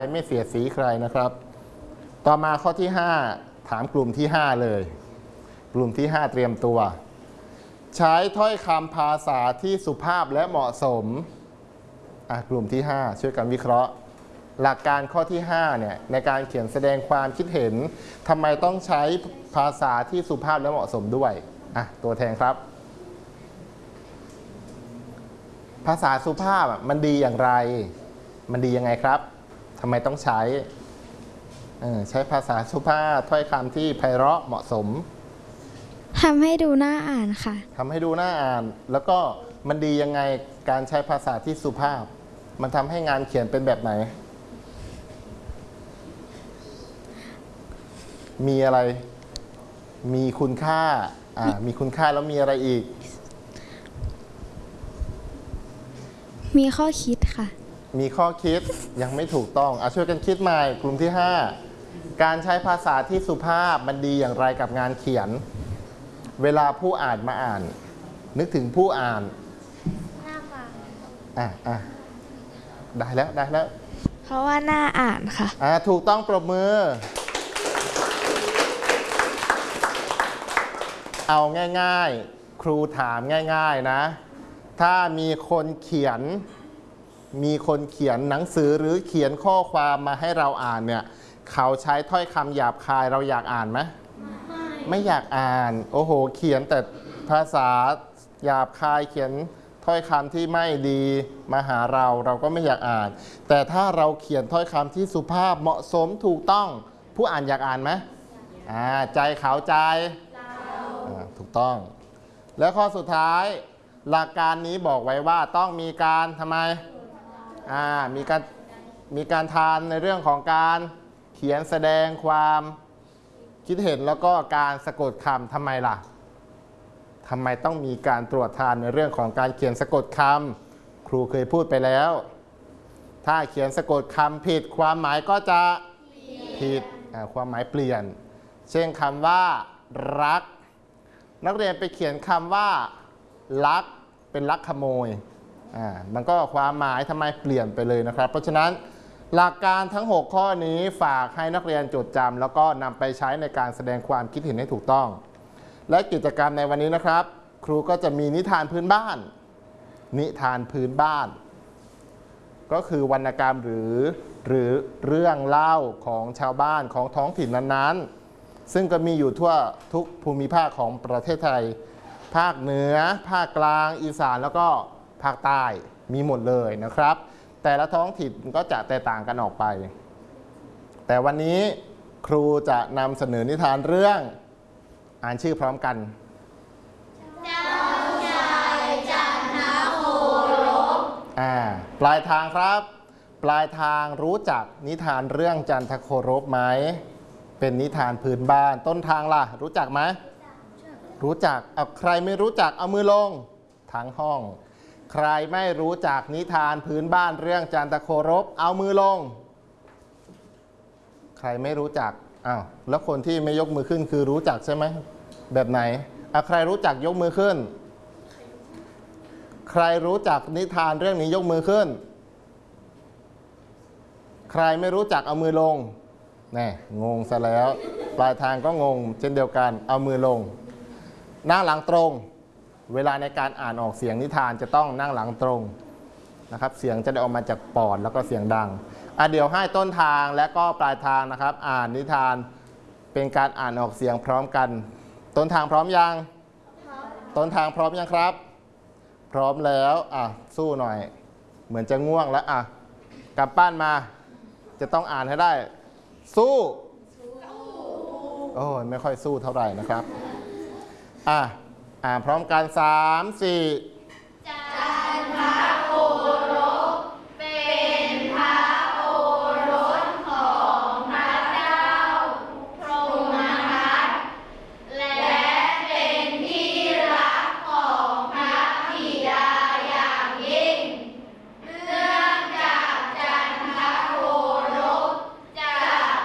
ไม่เสียสีใครนะครับต่อมาข้อที่5ถามกลุ่มที่5เลยกลุ่มที่5เตรียมตัวใช้ถ้อยคำภาษาที่สุภาพและเหมาะสมกลุ่มที่5ช่วยกันวิเคราะห์หลักการข้อที่5เนี่ยในการเขียนแสดงความคิดเห็นทำไมต้องใช้ภาษาที่สุภาพและเหมาะสมด้วยตัวแทนครับภาษาสุภาพมันดีอย่างไรมันดียังไงครับทำไมต้องใช้ภาษาสุภาพถ้อยคำที่ไพเราะเหมาะสมทำให้ดูน่าอ่านค่ะทำให้ดูน่าอ่านแล้วก็มันดียังไงการใช้ภาษาที่สุภาพมันทำให้งานเขียนเป็นแบบไหนมีอะไรมีคุณค่ามีคุณค่าแล้วมีอะไรอีกมีข้อคิดค่ะมีข้อคิดยังไม่ถูกต้องช่วยกันคิดใหม่กลุ่มที่5การใช้ภาษาที่สุภาพมันดีอย่างไรกับงานเขียนเวลาผู้อ่านมาอ่านนึกถึงผู้อ่านน่าฟังได้แล้วเพราะว่าน่าอ่านค่ะถูกต้องปรบมือเอาง่ายๆครูถามง่ายๆนะถ้ามีคนเขียนหนังสือหรือเขียนข้อความมาให้เราอ่านเนี่ยเขาใช้ถ้อยคำหยาบคายเราอยากอ่านไหมไม่อยากอ่านโอ้โหเขียนแต่ภาษาหยาบคายเขียนถ้อยคำที่ไม่ดีมาหาเราก็ไม่อยากอ่านแต่ถ้าเราเขียนถ้อยคำที่สุภาพเหมาะสมถูกต้องผู้อ่านอยากอ่านไหมใจเขาใจถูกต้องแล้วข้อสุดท้ายหลักการนี้บอกไว้ว่าต้องมีการทำไมมีการทานในเรื่องของการเขียนแสดงความคิดเห็นแล้วก็การสะกดคำทำไมล่ะทำไมต้องมีการตรวจทานในเรื่องของการเขียนสะกดคำครูเคยพูดไปแล้วถ้าเขียนสะกดคำผิดความหมายก็จะผิดความหมายเปลี่ยนเช่นคำว่ารักนักเรียนไปเขียนคำว่าลักเป็นลักขโมยมันก็ความหมายทำไมเปลี่ยนไปเลยนะครับเพราะฉะนั้นหลักการทั้ง6ข้อนี้ฝากให้นักเรียนจดจำแล้วก็นำไปใช้ในการแสดงความคิดเห็นให้ถูกต้องและกิจกรรมในวันนี้นะครับครูก็จะมีนิทานพื้นบ้านก็คือวรรณกรรมหรือเรื่องเล่าของชาวบ้านของท้องถิ่นนั้นๆซึ่งก็มีอยู่ทั่วทุกภูมิภาคของประเทศไทยภาคเหนือภาคกลางอีสานแล้วก็ภาคใต้มีหมดเลยนะครับแต่ละท้องถิ่นก็จะแตกต่างกันออกไปแต่วันนี้ครูจะนำเสนอนิทานเรื่องอ่านชื่อพร้อมกันเจ้าชายจันทโครบปลายทางครับปลายทางรู้จักนิทานเรื่องจันทโครบไหมเป็นนิทานพื้นบ้านต้นทางล่ะรู้จักไหมรู้จักใครไม่รู้จักเอามือลงทั้งห้องใครไม่รู้จักนิทานพื้นบ้านเรื่องจันทโครบเอามือลงใครไม่รู้จักแล้วคนที่ไม่ยกมือขึ้นคือรู้จักใช่ไหมแบบไหนใครรู้จักยกมือขึ้นใครรู้จักนิทานเรื่องนี้ยกมือขึ้นใครไม่รู้จักเอามือลงแน่งงซะแล้วปลายทางก็งงเช่นเดียวกันเอามือลงนั่งหลังตรงเวลาในการอ่านออกเสียงนิทานจะต้องนั่งหลังตรงนะครับเสียงจะได้ออกมาจากปอดแล้วก็เสียงดังเดี๋ยวให้ต้นทางและก็ปลายทางนะครับอ่านนิทานเป็นการอ่านออกเสียงพร้อมกันต้นทางพร้อมยังต้นทางพร้อมยังครับพร้อมแล้วสู้หน่อยเหมือนจะง่วงแล้วกลับบ้านมาจะต้องอ่านให้ได้สู้โอ้ยไม่ค่อยสู้เท่าไหร่นะครับอ่านพร้อมกัน3 4